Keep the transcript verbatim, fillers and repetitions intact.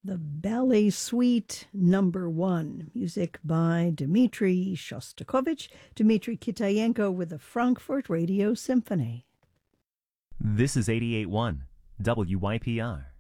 The Ballet Suite Number One, music by Dmitri Shostakovich, Dmitri Kitayenko with the Frankfurt Radio Symphony. This is eighty-eight point one W Y P R.